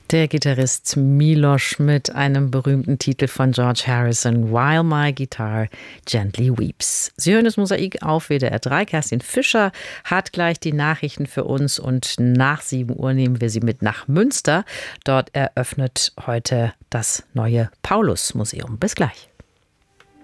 Der Gitarrist Miloš mit einem berühmten Titel von George Harrison, While My Guitar Gently Weeps. Sie hören das Mosaik auf WDR 3. Kerstin Fischer hat gleich die Nachrichten für uns und nach 7 Uhr nehmen wir Sie mit nach Münster. Dort eröffnet heute das neue Paulus-Museum. Bis gleich.